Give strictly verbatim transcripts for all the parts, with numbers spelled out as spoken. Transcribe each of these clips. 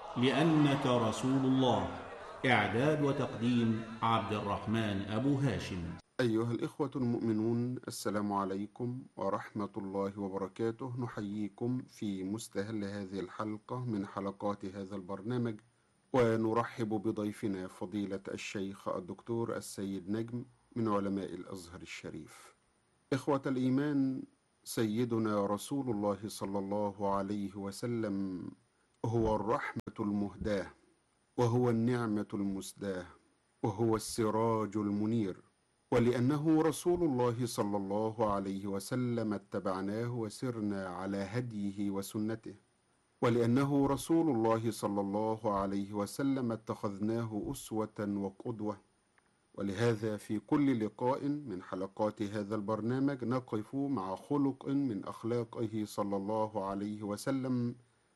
لأنك رسول الله. إعداد وتقديم عبد الرحمن أبو هاشم. أيها الإخوة المؤمنون، السلام عليكم ورحمة الله وبركاته. نحييكم في مستهل هذه الحلقة من حلقات هذا البرنامج، ونرحب بضيفنا فضيلة الشيخ الدكتور السيد نجم من علماء الأزهر الشريف. إخوة الإيمان، سيدنا رسول الله صلى الله عليه وسلم هو الرحمة المهداة، وهو النعمة المسداة، وهو السراج المنير. ولأنه رسول الله صلى الله عليه وسلم اتبعناه وسرنا على هديه وسنته، ولأنه رسول الله صلى الله عليه وسلم اتخذناه أسوة وقدوة. ولهذا في كل لقاء من حلقات هذا البرنامج نقف مع خلق من أخلاقه صلى الله عليه وسلم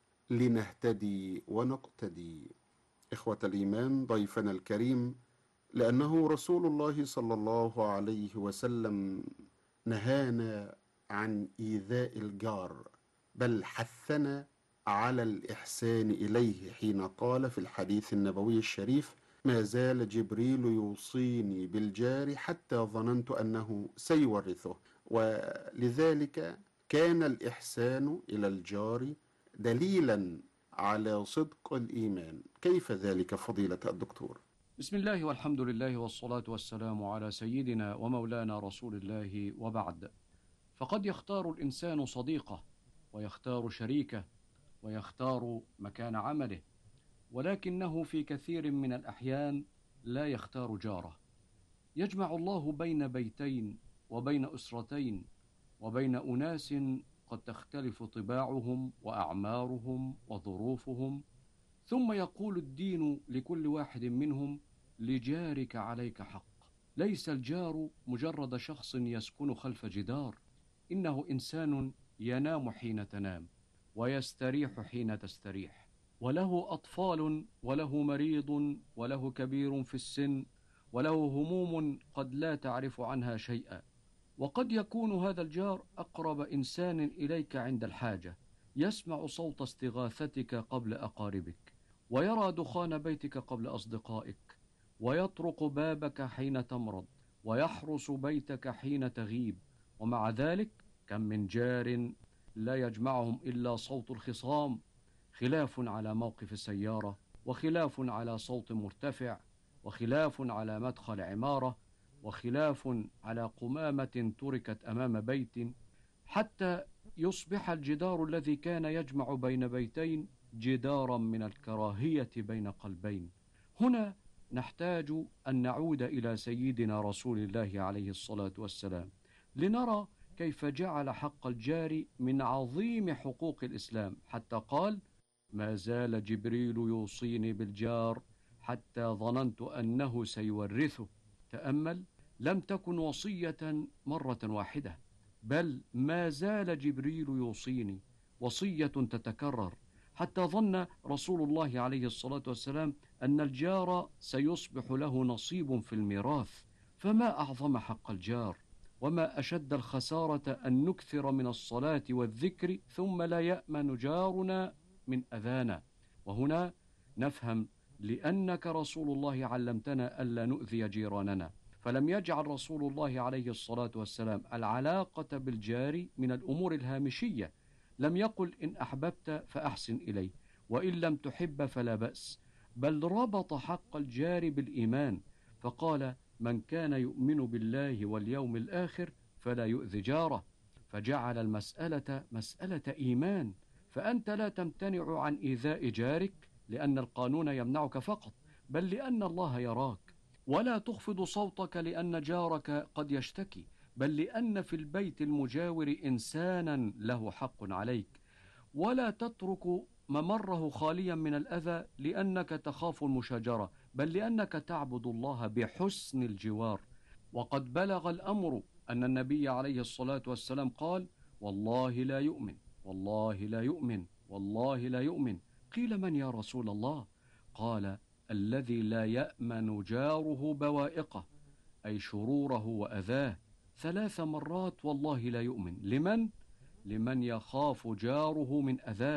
لنهتدي ونقتدي. إخوة الإيمان، ضيفنا الكريم لأنه رسول الله صلى الله عليه وسلم نهانا عن إيذاء الجار، بل حثنا على الإحسان إليه، حين قال في الحديث النبوي الشريف: ما زال جبريل يوصيني بالجار حتى ظننت أنه سيورثه. ولذلك كان الإحسان إلى الجار دليلا على صدق الإيمان. كيف ذلك فضيلة الدكتور؟ بسم الله والحمد لله والصلاة والسلام على سيدنا ومولانا رسول الله، وبعد. فقد يختار الإنسان صديقه، ويختار شريكه، ويختار مكان عمله، ولكنه في كثير من الأحيان لا يختار جاره. يجمع الله بين بيتين وبين أسرتين وبين أناس قد تختلف طباعهم وأعمارهم وظروفهم، ثم يقول الدين لكل واحد منهم: لجارك عليك حق. ليس الجار مجرد شخص يسكن خلف جدار، إنه إنسان ينام حين تنام ويستريح حين تستريح، وله أطفال، وله مريض، وله كبير في السن، وله هموم قد لا تعرف عنها شيئا. وقد يكون هذا الجار أقرب إنسان إليك عند الحاجة، يسمع صوت استغاثتك قبل أقاربك، ويرى دخان بيتك قبل أصدقائك، ويطرق بابك حين تمرض، ويحرس بيتك حين تغيب. ومع ذلك كم من جار لا يجمعهم إلا صوت الخصام، خلاف على موقف السيارة، وخلاف على صوت مرتفع، وخلاف على مدخل عمارة، وخلاف على قمامة تركت أمام بيت، حتى يصبح الجدار الذي كان يجمع بين بيتين جدارا من الكراهية بين قلبين. هنا نحتاج أن نعود إلى سيدنا رسول الله عليه الصلاة والسلام لنرى كيف جعل حق الجار من عظيم حقوق الإسلام، حتى قال: ما زال جبريل يوصيني بالجار حتى ظننت أنه سيورثه. تأمل، لم تكن وصية مرة واحدة، بل ما زال جبريل يوصيني، وصية تتكرر، حتى ظن رسول الله عليه الصلاة والسلام أن الجار سيصبح له نصيب في الميراث. فما أعظم حق الجار، وما أشد الخسارة أن نكثر من الصلاة والذكر ثم لا يأمن جارنا من أذانا. وهنا نفهم لأنك رسول الله علمتنا ألا نؤذي جيراننا، فلم يجعل رسول الله عليه الصلاة والسلام العلاقة بالجار من الأمور الهامشية. لم يقل: إن أحببت فأحسن إليه، وإن لم تحب فلا بأس، بل ربط حق الجار بالإيمان، فقال: من كان يؤمن بالله واليوم الآخر فلا يؤذي جاره. فجعل المسألة مسألة إيمان، فأنت لا تمتنع عن إيذاء جارك لأن القانون يمنعك فقط، بل لأن الله يراك. ولا تخفض صوتك لأن جارك قد يشتكي، بل لأن في البيت المجاور إنسانا له حق عليك. ولا تترك ممره خاليا من الأذى لأنك تخاف المشاجرة، بل لأنك تعبد الله بحسن الجوار. وقد بلغ الأمر أن النبي عليه الصلاة والسلام قال: والله لا يؤمن، والله لا يؤمن، والله لا يؤمن. قيل: من يا رسول الله؟ قال: الذي لا يأمن جاره بوائقه، أي شروره وأذاه، ثلاث مرات: والله لا يؤمن. لمن؟ لمن يخاف جاره من أذاه.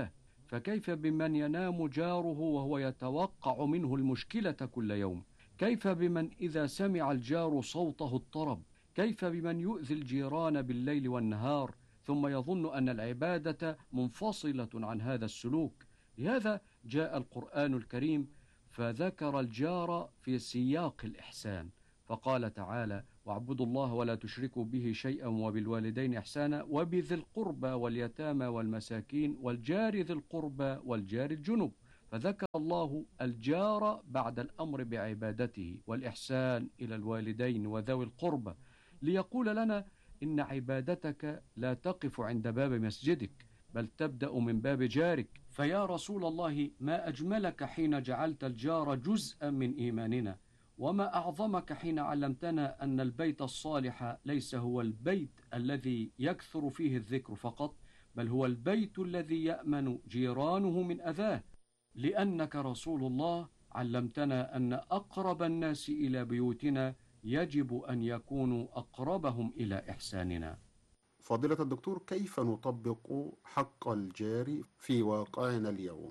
فكيف بمن ينام جاره وهو يتوقع منه المشكلة كل يوم؟ كيف بمن إذا سمع الجار صوته اضطرب؟ كيف بمن يؤذي الجيران بالليل والنهار ثم يظن أن العبادة منفصلة عن هذا السلوك؟ لهذا جاء القرآن الكريم فذكر الجار في سياق الإحسان، فقال تعالى: واعبدوا الله ولا تشركوا به شيئا وبالوالدين إحسانا وبذي القربى واليتامى والمساكين والجار ذي القربى والجار الجنب. فذكر الله الجار بعد الأمر بعبادته والإحسان إلى الوالدين وذوي القربى، ليقول لنا إن عبادتك لا تقف عند باب مسجدك، بل تبدأ من باب جارك. فيا رسول الله، ما أجملك حين جعلت الجار جزءا من إيماننا، وما أعظمك حين علمتنا أن البيت الصالح ليس هو البيت الذي يكثر فيه الذكر فقط، بل هو البيت الذي يأمن جيرانه من أذاه، لأنك رسول الله علمتنا أن أقرب الناس إلى بيوتنا يجب أن يكونوا أقربهم إلى إحساننا. فضيلة الدكتور، كيف نطبق حق الجار في واقعنا اليوم؟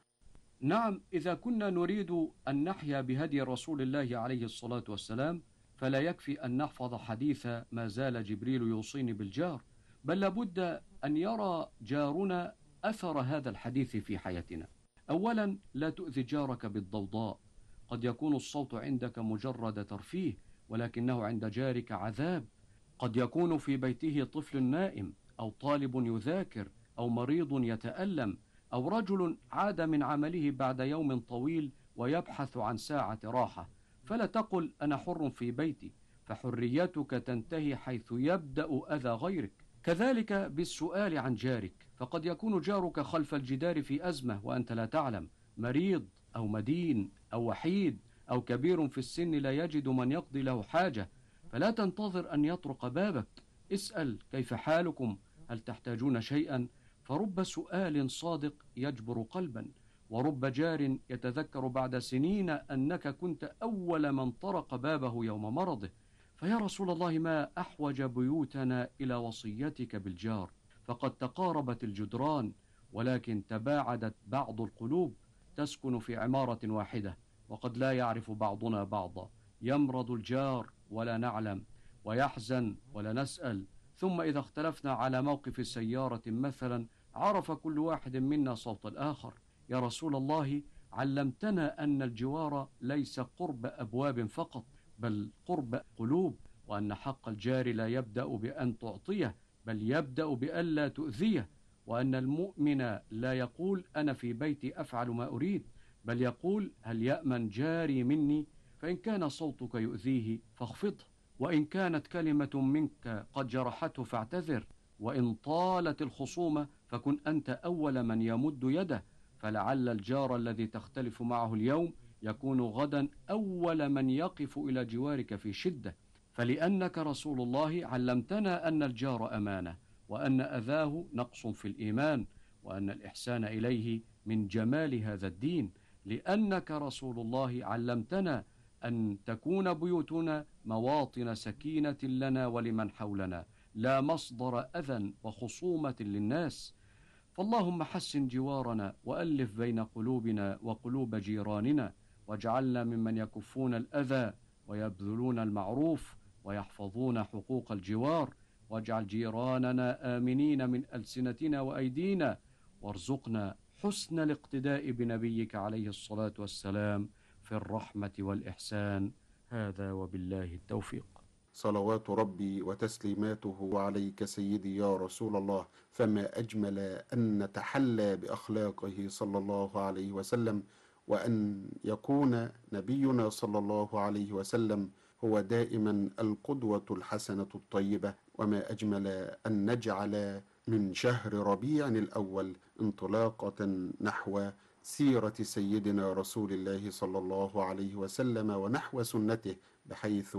نعم، إذا كنا نريد أن نحيا بهدي رسول الله عليه الصلاة والسلام فلا يكفي أن نحفظ حديث ما زال جبريل يوصيني بالجار، بل لابد أن يرى جارنا أثر هذا الحديث في حياتنا. أولا، لا تؤذي جارك بالضوضاء. قد يكون الصوت عندك مجرد ترفيه، ولكنه عند جارك عذاب. قد يكون في بيته طفل نائم، أو طالب يذاكر، أو مريض يتألم، أو رجل عاد من عمله بعد يوم طويل ويبحث عن ساعة راحة. فلا تقل أنا حر في بيتي، فحريتك تنتهي حيث يبدأ أذى غيرك. كذلك بالسؤال عن جارك، فقد يكون جارك خلف الجدار في أزمة وأنت لا تعلم، مريض أو مدين أو وحيد أو كبير في السن لا يجد من يقضي له حاجة، فلا تنتظر أن يطرق بابك. اسأل كيف حالكم، هل تحتاجون شيئا؟ فرب سؤال صادق يجبر قلبا، ورب جار يتذكر بعد سنين أنك كنت أول من طرق بابه يوم مرضه. فيا رسول الله، ما أحوج بيوتنا إلى وصيتك بالجار، فقد تقاربت الجدران ولكن تباعدت بعض القلوب. تسكن في عمارة واحدة وقد لا يعرف بعضنا بعضا، يمرض الجار ولا نعلم، ويحزن ولا نسأل، ثم إذا اختلفنا على موقف سيارة مثلا عرف كل واحد منا صوت الآخر. يا رسول الله، علمتنا أن الجوار ليس قرب أبواب فقط، بل قرب قلوب، وأن حق الجار لا يبدأ بأن تعطيه، بل يبدأ بألا تؤذيه، وأن المؤمن لا يقول أنا في بيتي أفعل ما أريد، بل يقول هل يأمن جاري مني؟ فإن كان صوتك يؤذيه فاخفضه، وإن كانت كلمة منك قد جرحته فاعتذر، وإن طالت الخصومة فكن أنت أول من يمد يده، فلعل الجار الذي تختلف معه اليوم يكون غدا أول من يقف إلى جوارك في شدة. فلأنك رسول الله علمتنا أن الجار أمانة، وأن أذاه نقص في الإيمان، وأن الإحسان إليه من جمال هذا الدين. لأنك رسول الله علمتنا أن تكون بيوتنا مواطن سكينة لنا ولمن حولنا، لا مصدر أذى وخصومة للناس. فاللهم حسن جوارنا وألف بين قلوبنا وقلوب جيراننا، واجعلنا ممن يكفون الأذى ويبذلون المعروف ويحفظون حقوق الجوار، واجعل جيراننا آمنين من ألسنتنا وأيدينا، وارزقنا حسن الاقتداء بنبيك عليه الصلاة والسلام في الرحمة والإحسان. هذا وبالله التوفيق. صلوات ربي وتسليماته عليك سيدي يا رسول الله، فما أجمل أن نتحلى بأخلاقه صلى الله عليه وسلم، وأن يكون نبينا صلى الله عليه وسلم هو دائما القدوة الحسنة الطيبة. وما أجمل أن نجعل من شهر ربيع الأول انطلاقة نحو سيرة سيدنا رسول الله صلى الله عليه وسلم ونحو سنته، بحيث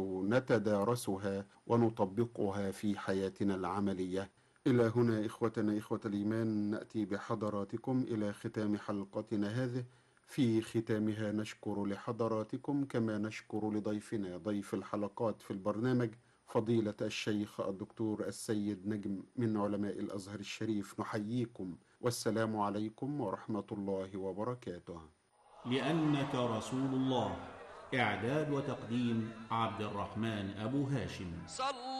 نتدارسها ونطبقها في حياتنا العملية. إلى هنا إخوتنا إخوة الإيمان نأتي بحضراتكم إلى ختام حلقتنا هذه. في ختامها نشكر لحضراتكم كما نشكر لضيفنا ضيف الحلقات في البرنامج فضيلة الشيخ الدكتور السيد نجم من علماء الأزهر الشريف. نحييكم والسلام عليكم ورحمة الله وبركاته. لأنك رسول الله. إعداد وتقديم عبد الرحمن أبو هاشم.